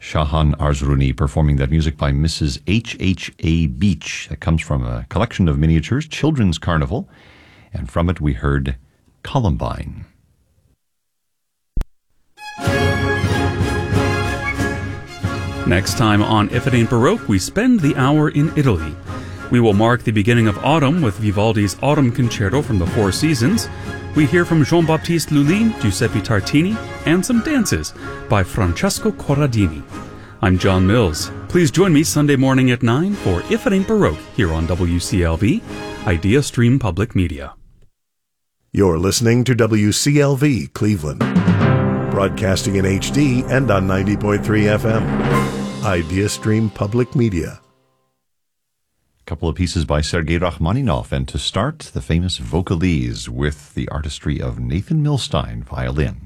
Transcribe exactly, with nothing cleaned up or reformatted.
Shahan Arzrouni performing that music by Missus H H A Beach. That comes from a collection of miniatures, Children's Carnival, and from it we heard Columbine. Next time on If It Ain't Baroque, we spend the hour in Italy. We will mark the beginning of autumn with Vivaldi's Autumn Concerto from the Four Seasons. We hear from Jean-Baptiste Lully, Giuseppe Tartini, and some dances by Francesco Corradini. I'm John Mills. Please join me Sunday morning at nine for If It Ain't Baroque here on W C L V, Idea Stream Public Media. You're listening to W C L V Cleveland, broadcasting in H D and on ninety point three F M. Idea Stream Public Media. A couple of pieces by Sergei Rachmaninoff, and to start, the famous Vocalese with the artistry of Nathan Milstein, violin.